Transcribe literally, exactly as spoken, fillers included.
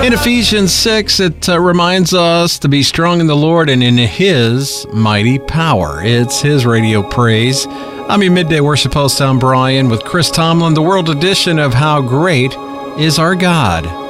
In Ephesians six, it uh, reminds us to be strong in the Lord and in His mighty power. It's His radio praise. I'm your midday worship host, Tom Bryan, with Chris Tomlin, the world edition of How Great is Our God.